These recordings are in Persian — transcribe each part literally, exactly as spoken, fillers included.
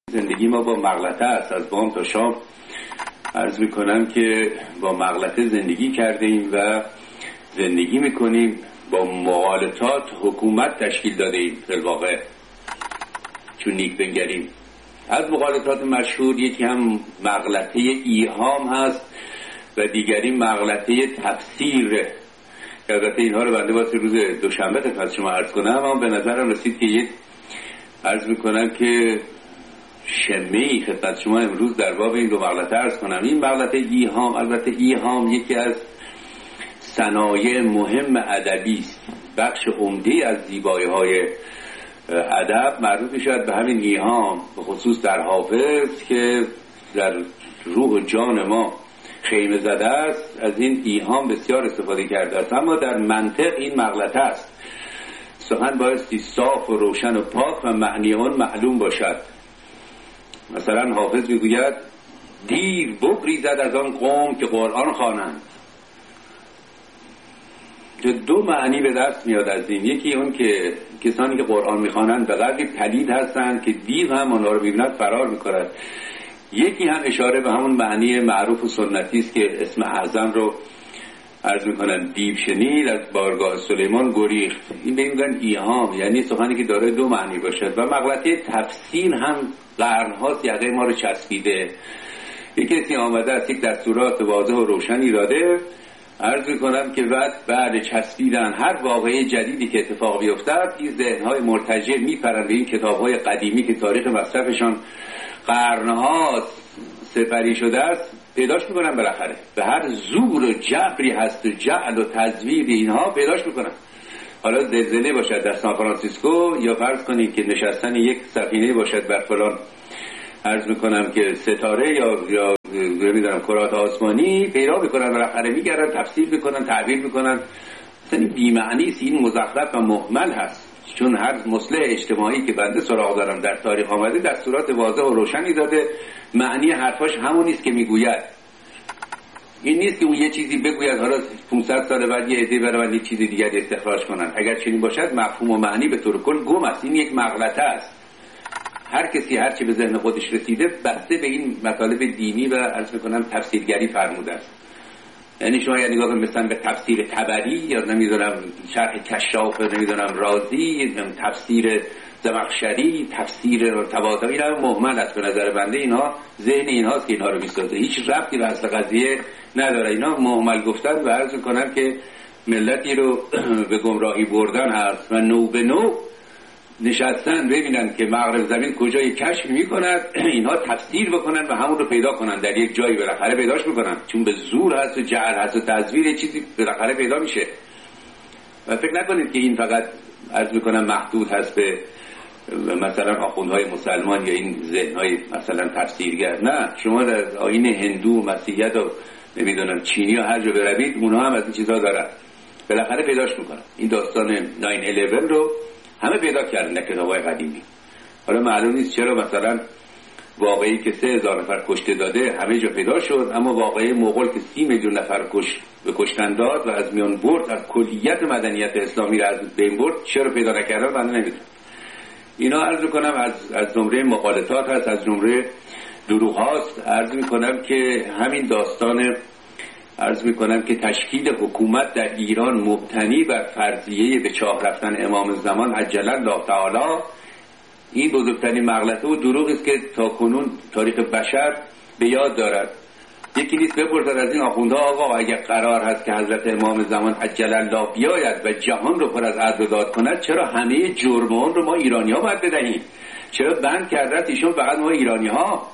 زندگی ما با مغلطه است. از بام تا شام عرض میکنم که با مغلطه زندگی کرده ایم و زندگی میکنیم، با مغالطات حکومت تشکیل داده ایم. در واقع چون نیک بنگریم از مغالطات مشهور یکی هم مغلطه ایهام هست و دیگری مغلطه تفسیر. البته اینها رو بنده واسه روز دوشنبه خدمت شما عرض کنم، اما به نظرم رسید که یک عرض میکنم که شمه‌ای خدمت شما امروز در باب این دو مغلطه عرض کنم. این مغلطه ایهام، البته ایهام یکی از صنایع مهم ادبی است، بخش عمده از زیبایی‌های ادب مربوط می‌شود به همین ایهام، به خصوص در حافظ که در روح و جان ما خیمه زده است. از این ایهام بسیار استفاده کرده است، اما در منطق این مغلطه است. سخن بایستی صاف و روشن و پاک و معنی آن معلوم باشد. مثلا حافظ میگوید دیر بگریزد از آن قوم که قرآن خوانند. دو معنی به دست میاد از این. یکی اون که کسانی که قرآن میخوانند به قدری پلید هستند که دیو هم آنها رو ببیند فرار میکند. یکی هم اشاره به همون معنی معروف و سنتی است که اسم اعظم رو عرض میکنن دیو شنید از بارگاه سلیمان گریخت. این به این میگن ایهام، یعنی سخنی که داره دو معنی باشد. و مغلطه تفسیر هم قرن‌هاست یقه ما رو چسبیده. یک کسی آمده است یک دستورات واضح و روشنی داده، عرض میکنم که بعد بعد چسبیدن هر واقعه جدیدی که اتفاق بیفتد این ذهن‌های مرتجع میپرن به این کتاب‌های قدیمی که تاریخ مصرفشان قرن‌ها سپری شده است، پیداش میکنن بالاخره. به هر زور و جبری هست و جعل و تزویر اینها پیداش میکنن. حالا زلزله باشد در سان فرانسیسکو، یا فرض کنید که نشستن یک سفینه باشد بر فلان عرض میکنم که ستاره یا یا نمیدونم کرات آسمانی، پیدا میکنن بالاخره، میگردن تفسیر میکنن، تعبیر میکنن. مثلا بی معنی است، این مزخرف و مهمل هست. چون هر مصلح اجتماعی که بنده سراغ دارم در تاریخ آمده دستورات واضح و روشنی داده، معنی حرفاش همون است که میگوید. این نیست که اون یه چیزی بگوید حالا پانصد سال بعد یه عده برن یک چیز دیگر استخراج کنن. اگر چنین باشد مفهوم و معنی به طور کل گم است. این یک مغلطه است. هر کسی هر چی به ذهن خودش رسیده بسته به این مطالب دینی و عرض می‌کنم تفسیرگری فرموده است. یعنی شما یعنی نگاه مثلا به تفسیر طبری یا نمیدونم شرح کشاف نمیدونم رازی، تفسیر زمخشری، تفسیر طباطبایی را مهمل است. به نظر بنده اینها ذهن اینهاست که اینها رو میسازه، هیچ ربطی به اصل قضیه نداره. اینا مهمل گفتن و عرض میکنن که ملتی رو به گمراهی بردن هست و نو به نو نشستن ببینن که مغرب زمین کجای کشف میکند، اینها تفسیر بکنن و همون رو پیدا کنن در یک جایی بالاخره پیداش میکنن. چون به زور هست و جعل هست و تزویر چیزی بالاخره پیدا میشه. و فکر نکنید که این فقط عرض میکنم محدود هست به مثلا آخوندهای مسلمان یا این ذهنهای مثلا تفسیرگر. نه، شما در آیین هندو و مسیحیت و نمیدونم چینی و هر جا بروید اونها هم از این چیزها دارن، بالاخره پیداش میکنن. این داستان ناین الیون رو همه پیدا کردن در کتاب‌های قدیمی. حالا معلوم نیست چرا مثلا واقعی که سه هزار نفر کشته داده همه جا پیدا شد، اما واقعی مغول که سی میلیون نفر کش به کشتن داد و از میان برد، از کلیت مدنیت اسلامی را از بین برد، چرا پیدا نکردن من نمیدونم. اینا عرض میکنم از از زمره مغالطات هست، از زمره دروغ هاست. عرض میکنم که همین داستان عرض میکنم که تشکیل حکومت در ایران مبتنی بر فرضیه به چاه رفتن امام زمان عجل الله تعالی، این بزرگترین مغلطه و دروغ است که تا کنون تاریخ بشر به یاد دارد. یکی نیست بپرسد از این آخوندها آقا اگر قرار هست که حضرت امام زمان عجل الله بیاید و جهان رو پر از عدل و داد کند، چرا همه جرمان رو ما ایرانی ها باید بدهیم؟ چرا بند کردن ایشون فقط ما ایرانی ها؟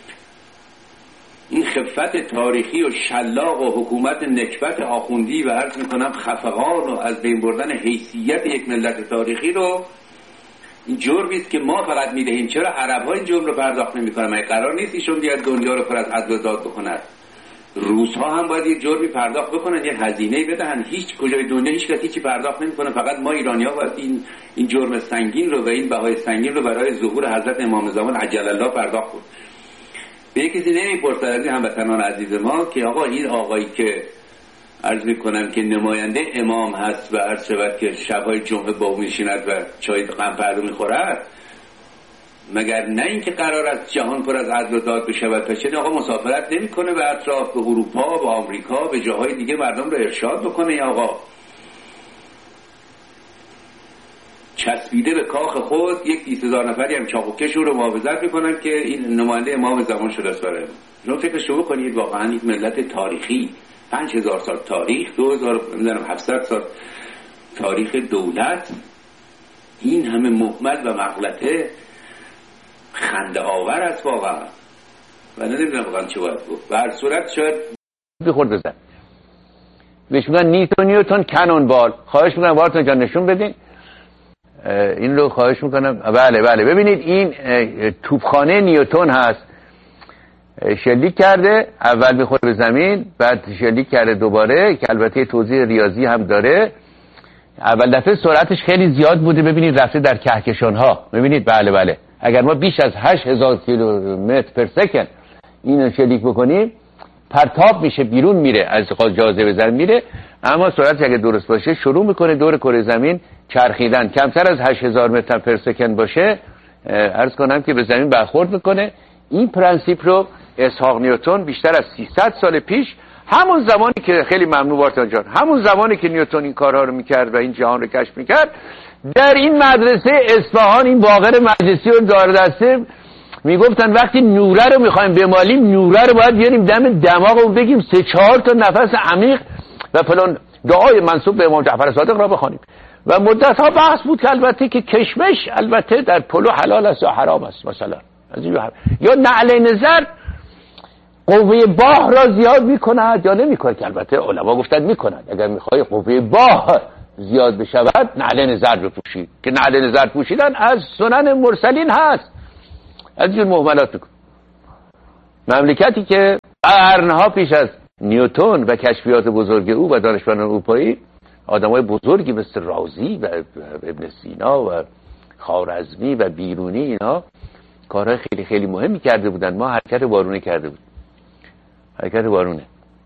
این خفت تاریخی و شلاق و حکومت نکبت آخوندی و عرض میکنم خفقان و از بین بردن حیثیت یک ملت تاریخی رو، این جرمی است که ما فقط میدهیم. چرا عرب ها این جرم رو پرداخت نمیکنن؟ مگه قرار نیست ایشون بیاد دنیا رو پر از عدل و داد بکند؟ روس ها هم باید یک جرمی پرداخت بکنن، یه هزینه بدهن. هیچ کجای دنیا هیچ کسی چی پرداخت نمیکنه، فقط ما ایرانی ها باید این این جرم سنگین رو و این بهای سنگین رو برای ظهور حضرت امام زمان عجل الله پرداخت کنیم. به کسی نمیپرسد از این هموطنان عزیز ما که آقا این آقایی که عرض میکنم که نماینده امام هست و عرض شود که شبهای جمعه با او میشیند و چای قمپردو میخورد، مگر نه اینکه قرار است جهان پر از عدل و داد بشود تا چه آقا مسافرت نمیکنه به اطراف، به اروپا، به آمریکا، به جاهای دیگه مردم رو ارشاد بکنه؟ یا آقا چسبیده به کاخ خود یک بیست هزار نفری هم چاقوکش رو محافظت میکنن که این نماینده امام زمان شده است برای ما. فکر شروع کنید واقعا یک ملت تاریخی، پنج هزار سال تاریخ، دو هزار نمیدونم هفتصد سال تاریخ دولت، این همه مهمل و مغلطه خنده آور است واقعا. و نمیدونم واقعا چه باید گفت. به هر صورت شاید بخورد بزن بهش میگن نیوتن نیوتن کنون بال. خواهش میکنم وارتون جان نشون بدین این رو، خواهش میکنم. بله بله ببینید این توپخانه نیوتن هست. شلیک کرده، اول میخوره به زمین، بعد شلیک کرده دوباره، که البته توضیح ریاضی هم داره. اول دفعه سرعتش خیلی زیاد بوده، ببینید رفته در کهکشان ها. ببینید بله بله اگر ما بیش از هشت هزار کیلومتر پر سکند اینو شلیک بکنیم پرتاب میشه، بیرون میره، از جاذبه زمین میره. اما سرعتش اگه درست باشه شروع میکنه دور کره زمین چرخیدن. کمتر از هشت هزار متر پر سکند باشه عرض کنم که به زمین برخورد میکنه. این پرنسیپ رو اسحاق نیوتن بیشتر از سیصد سال پیش، همون زمانی که خیلی ممنون وارتان جان، همون زمانی که نیوتن این کارها رو میکرد و این جهان رو کشف میکرد، در این مدرسه اصفهان این باقر مجلسی و دار دسته میگفتن وقتی نوره رو میخوایم بمالیم، نوره رو باید بیاریم دم دماغمون بگیم سه چهار تا نفس عمیق و فلان دعای منسوب به امام جعفر صادق را بخوانیم. و مدت ها بحث بود که البته که کشمش البته در پلو حلال است یا حرام است مثلا، از این یا نعل نظر قوه باه را زیاد میکند یا نمیکند، که البته علما گفتند میکند. اگر میخوای قوه باه زیاد بشود نعل نظر بپوشید، که نعل نظر پوشیدن از سنن مرسلین هست. از این مهملات میکن. مملکتی که قرنها پیش از نیوتن و کشفیات بزرگ او و دانشمندان اروپایی آدمای بزرگی مثل رازی و ابن سینا و خوارزمی و بیرونی اینا کارهای خیلی خیلی مهمی کرده بودن. ما حرکت وارونه کرده بود، حرکت وارونه.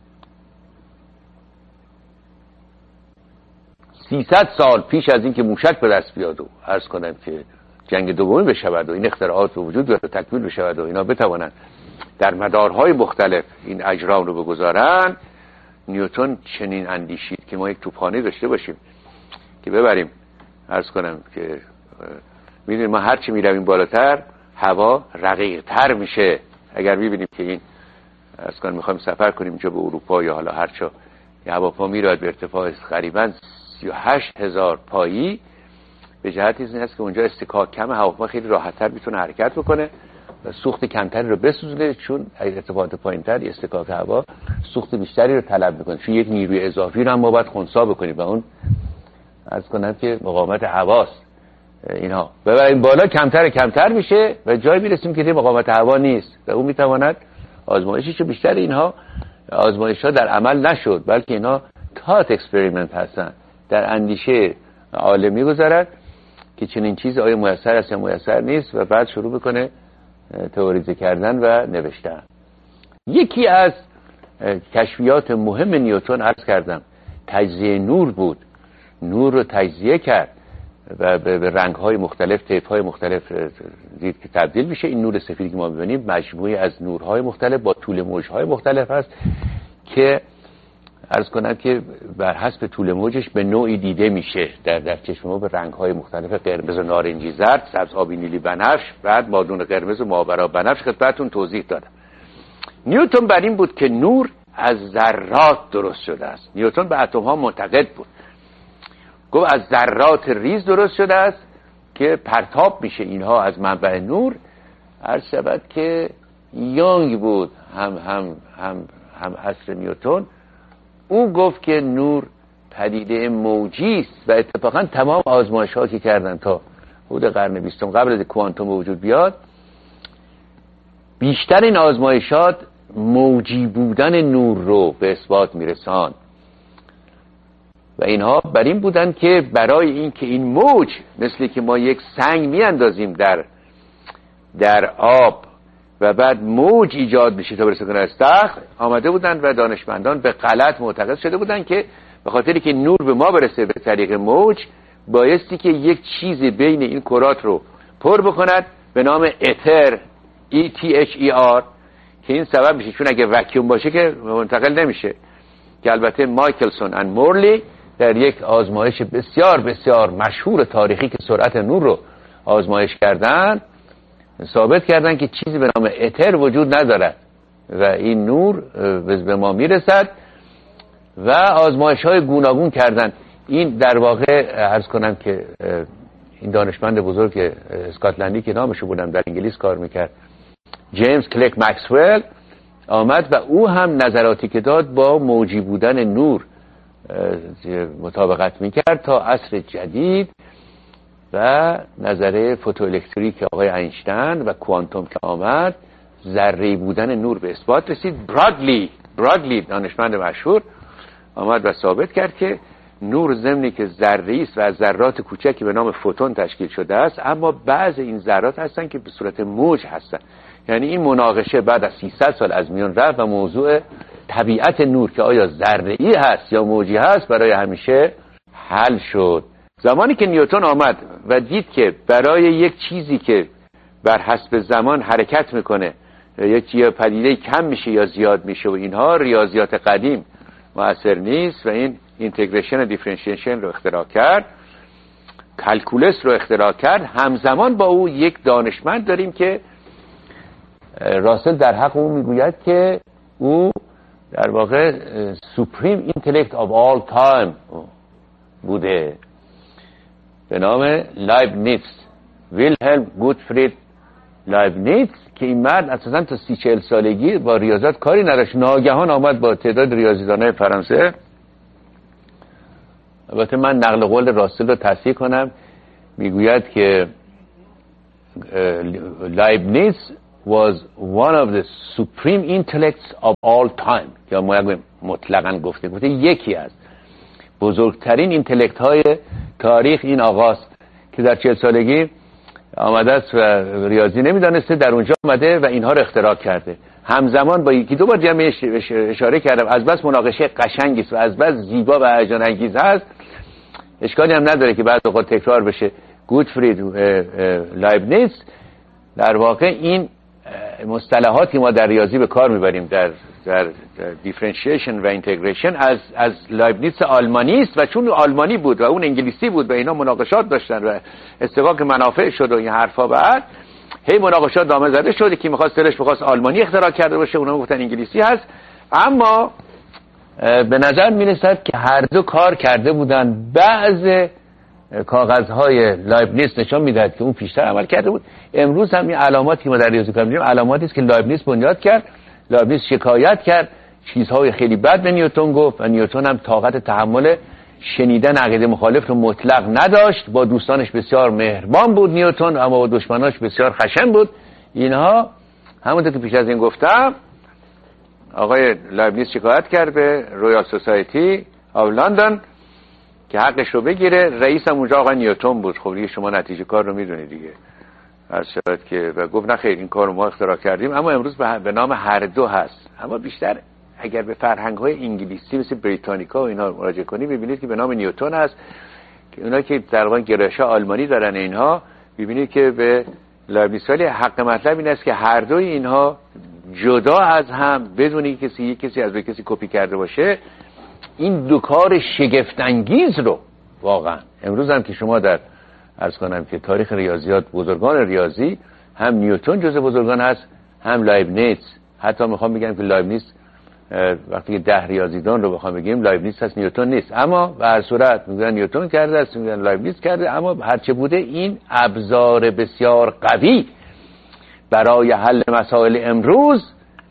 سیصد سال پیش از این که موشک به دست بیاد و عرض کنم که جنگ دومی بشود و این اختراعات به وجود بیاد و تکمیل بشود و اینا بتوانند در مدارهای مختلف این اجرام رو بگذارن، نیوتن چنین اندیشید که ما یک توپخانه داشته باشیم که ببریم. عرض کنم که میدونیم ما هرچی میرویم بالاتر هوا رقیق‌تر میشه. اگر میبینیم که این عرض کنم میخوایم سفر کنیم اینجا به اروپا یا حالا هرچا، یه هواپا میراد به ارتفاع قریباً سی و هشت هزار پایی، به جهت این است که اونجا استکاک کم، هواپا خیلی راحت‌تر میتونه حرکت بکنه و سوخت کمتری رو بسوزونه، چون ارتفاعات پایین‌تر استکاک هوا سوخت بیشتری رو طلب میکنه، چون یک نیروی اضافی رو هم ما باید خنثی بکنیم و اون عرض کنم که مقاومت هواست. اینها ببریم بالا کمتر کمتر میشه و جایی میرسیم که مقاومت هوا نیست و اون میتواند آزمایشی که بیشتر اینها آزمایش‌ها در عمل نشد، بلکه اینها تات اکسپریمنت هستن، در اندیشه عالمی گذارد که چنین چیز آیا میسر است یا میسر نیست و بعد شروع بکنه تئوریزه کردن و نوشتن. یکی از کشفیات مهم نیوتن عرض کردم تجزیه نور بود. نور رو تجزیه کرد و به رنگ‌های مختلف، طیف‌های مختلف دید که تبدیل میشه. این نور سفیدی که ما می‌بینیم مجموعی از نورهای مختلف با طول موج‌های مختلف هست که عرض کنم که بر حسب طول موجش به نوعی دیده میشه در در چشم ما به رنگ‌های مختلف، قرمز و نارنجی، زرد، سبز، آبی، نیلی، بنفش، بعد مادون قرمز و ماورا بنفش خدمتتون توضیح دادم. نیوتن بر این بود که نور از ذرات درست شده است. نیوتن به اتم‌ها معتقد بود، گفت از ذرات ریز درست شده است که پرتاب میشه اینها از منبع نور. عرض شود که یونگ بود هم هم هم هم عصر نیوتن، او گفت که نور پدیده موجی است و اتفاقا تمام آزمایش‌ها که کردن تا حدود قرن بیستم قبل از کوانتوم به وجود بیاد، بیشتر این آزمایشات موجی بودن نور رو به اثبات میرسان و اینها بر این بودن که برای این که این موج مثل که ما یک سنگ میاندازیم در در آب و بعد موج ایجاد بشه تا برسه کنه استخر، آمده بودن و دانشمندان به غلط معتقد شده بودن که به خاطری که نور به ما برسه به طریق موج بایستی که یک چیز بین این کرات رو پر بکند به نام اتر ای تی اچ ای آر که این سبب میشه چون اگه وکیوم باشه که منتقل نمیشه، که البته مایکلسون و مورلی در یک آزمایش بسیار بسیار مشهور تاریخی که سرعت نور رو آزمایش کردن ثابت کردن که چیزی به نام اتر وجود ندارد و این نور به ما میرسد و آزمایش های گوناگون کردن. این در واقع عرض کنم که این دانشمند بزرگ اسکاتلندی که نامشو بودم در انگلیس کار میکرد، جیمز کلرک مکسول، آمد و او هم نظراتی که داد با موجی بودن نور مطابقت میکرد تا عصر جدید و نظریه فوتوالکتریک آقای اینشتین و کوانتوم که آمد ذره‌ای بودن نور به اثبات رسید. برادلی برادلی دانشمند مشهور آمد و ثابت کرد که نور ضمنی که ذره‌ای است و از ذرات کوچکی به نام فوتون تشکیل شده است، اما بعض این ذرات هستن که به صورت موج هستن. یعنی این مناقشه بعد از سیصد سال از میان رفت و موضوع طبیعت نور که آیا ذره‌ای هست یا موجی هست برای همیشه حل شد. زمانی که نیوتن آمد و دید که برای یک چیزی که بر حسب زمان حرکت میکنه یک یا پدیده کم میشه یا زیاد میشه و اینها ریاضیات قدیم مؤثر نیست و این اینتگریشن و دیفرنشیشن رو اختراع کرد، کلکولس رو اختراع کرد. همزمان با او یک دانشمند داریم که راسل در حق او میگوید که او در واقع سوپریم اینتלקت of all time بوده به نام لایبنیتز، ویلهلم گوتفرید لایبنیتز، که این مرد اساسا تا سی چهل سالگی با ریاضت کاری نداشت. ناگهان آمد با تعداد ریاضیدانای فرانسه، البته من نقل قول راسل رو تصحیح کنم، میگوید که لایبنیتز was one of the supreme intellects of all time، که ما مطلقاً گفته گفته یکی از بزرگترین اینتלקت های تاریخ این آقاست که در چهل سالگی آمده است و ریاضی نمیدانسته، در اونجا آمده و اینها رو اختراع کرده. همزمان با یکی دو بار جمع اشاره کردم از بس مناقشه قشنگی است و از بس زیبا و هیجان انگیز هست، اشکالی هم نداره که بعد اوقات تکرار بشه. گوتفرید لایبنیتز در واقع این مصطلحاتی ما در ریاضی به کار میبریم در در دیفرنشیشن و اینتگریشن از از لایبنیتز آلمانی است و چون آلمانی بود و اون انگلیسی بود و اینا مناقشات داشتن و استقاق منافع شد و این حرفا، بعد هی مناقشات دامه زده شد که می‌خواست دلش بخواست آلمانی اختراع کرده باشه، اونا گفتن انگلیسی هست. اما به نظر میرسد که هر دو کار کرده بودن. بعض کاغذهای لایبنیتز نشان میدهد که اون پیشتر عمل کرده بود. امروز هم این علاماتی که ما در ریاضی کار می‌کنیم علاماتی است که لایبنیتز بنیاد کرد. لایبنیتز شکایت کرد، چیزهای خیلی بد به نیوتن گفت و نیوتن هم طاقت تحمل شنیدن عقیده مخالف رو مطلق نداشت. با دوستانش بسیار مهربان بود نیوتن، اما با دشمناش بسیار خشن بود. اینها همونطور که پیش از این گفتم آقای لایبنیتز شکایت کرد به رویال سوسایتی آف لندن که حقش رو بگیره. رئیس هم اونجا آقای نیوتن بود. خب دیگه شما نتیجه کار رو میدونید دیگه. از شاید که و گفت نه خیر این کار رو ما اختراع کردیم، اما امروز به نام هر دو هست. اما بیشتر اگر به فرهنگ‌های انگلیسی مثل بریتانیکا و اینا مراجعه کنی ببینید که به نام نیوتن هست که اونا که در واقع گرایش آلمانی دارن اینها، ببینید که به لایبنیتز. ولی حق مطلب این است که هر دوی اینها جدا از هم بدون اینکه کسی یک کسی از روی کسی کپی کرده باشه این دو کار شگفت انگیز رو واقعا امروز هم که شما در عرض کنم که تاریخ ریاضیات بزرگان ریاضی هم نیوتن جزء بزرگان هست هم لایبنیتز. حتی میخوام بگم که لایبنیتز وقتی که ده ریاضیدان رو بخوام بگیم لایبنیتز هست نیوتن نیست، اما به هر صورت میگن نیوتن کرده است میگن لایبنیتز کرده. اما هرچه بوده این ابزار بسیار قوی برای حل مسائل امروز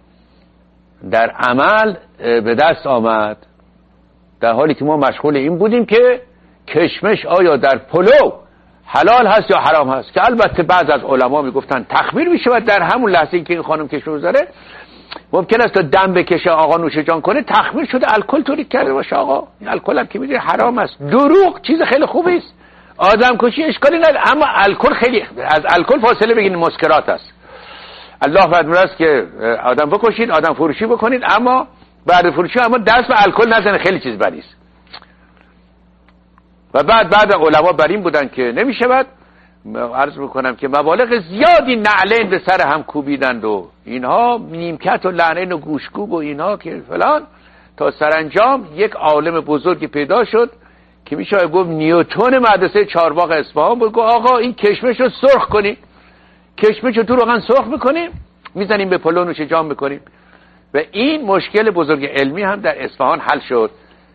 در عمل به دست آمد، در حالی که ما مشغول این بودیم که کشمش آیا در پلو حلال هست یا حرام هست، که البته بعض از علما میگفتن تخمیر میشه و در همون لحظه که این خانم کشمش بذاره ممکن است تا دم بکشه آقا نوش جان کنه تخمیر شده الکل تولید کرده باشه. آقا این الکل هم که میدونی حرام است. دروغ چیز خیلی خوبی است، آدم کشی اشکالی نداره، اما الکل خیلی از الکل فاصله بگیرید، مسکرات است. الله فرموده است که آدم بکشید، آدم فروشی بکنید، اما بعد فروشی اما دست به الکل نزنه، خیلی چیز بدی است. و بعد بعد علما بر این بودن که نمیشود عرض میکنم که مبالغ زیادی نعلین به سر هم کوبیدند و اینها نیمکت و لعنین و گوشکوب و اینها که فلان، تا سرانجام یک عالم بزرگی پیدا شد که میشه گفت نیوتن مدرسه چهارباغ اصفهان بود. گفت آقا این کشمش رو سرخ کنیم، کشمش رو تو روغن سرخ میکنیم، میزنیم به پلو نوش جام میکنیم و این مشکل بزرگ علمی هم در اصفهان حل شد.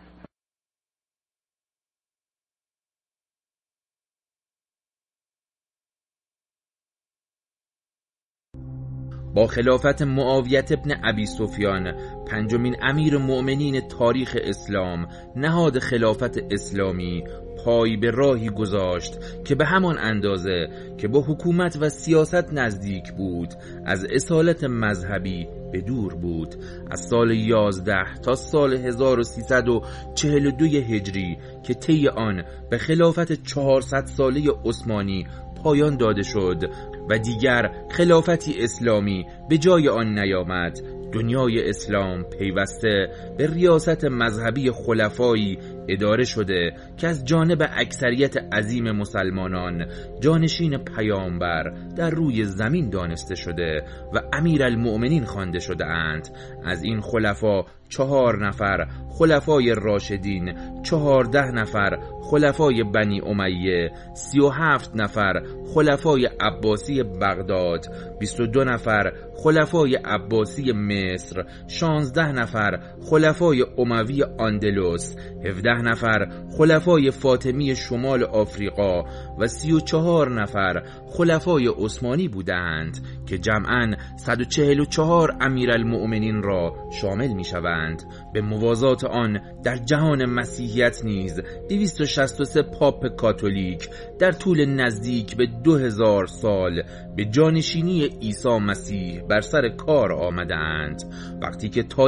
با خلافت معاویه ابن ابی سفیان، پنجمین امیر مؤمنین تاریخ اسلام، نهاد خلافت اسلامی پای به راهی گذاشت که به همان اندازه که با حکومت و سیاست نزدیک بود، از اصالت مذهبی به دور بود. از سال یازده تا سال هزار و سیصد و چهل و دو هجری که طی آن به خلافت چهارصد ساله عثمانی پایان داده شد و دیگر خلافتی اسلامی به جای آن نیامد، دنیای اسلام پیوسته به ریاست مذهبی خلفایی اداره شده که از جانب اکثریت عظیم مسلمانان جانشین پیامبر در روی زمین دانسته شده و امیرالمؤمنین خوانده شده اند. از این خلفا چهار نفر خلفای راشدین، چهارده نفر خلفای بنی امیه، سی و هفت نفر خلفای عباسی بغداد، بیست و دو نفر خلفای عباسی مصر، شانزده نفر خلفای اموی اندلس، هفده نفر خلفای فاطمی شمال آفریقا و سی و چهار نفر خلفای عثمانی بودند که جمعاً صد و چهل و چهار امیرالمؤمنین را شامل می شوند. به موازات آن در جهان مسیحیت نیز دویست و شصت و سه پاپ کاتولیک در طول نزدیک به دو هزار سال به جانشینی عیسی مسیح بر سر کار آمدند. وقتی که